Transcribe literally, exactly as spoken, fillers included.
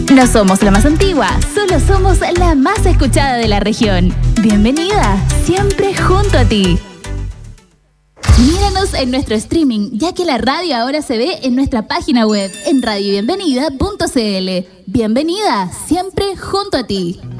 No somos la más antigua, solo somos la más escuchada de la región. Bienvenida, siempre junto a ti. Míranos en nuestro streaming, ya que la radio ahora se ve en nuestra página web, en radio bienvenida punto c l. Bienvenida, siempre junto a ti.